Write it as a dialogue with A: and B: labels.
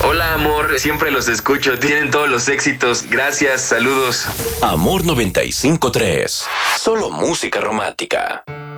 A: Hola, amor, siempre los escucho, tienen todos los éxitos. Gracias, saludos.
B: Amor 95.3. Solo música romántica.